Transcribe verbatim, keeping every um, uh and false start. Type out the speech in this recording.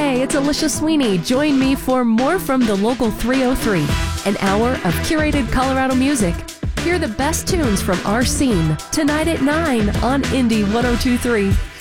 Hey, it's Alicia Sweeney. Join me for more from the Local three oh three, an hour of curated Colorado music. Hear the best tunes from our scene tonight at nine on Indie one oh two point three.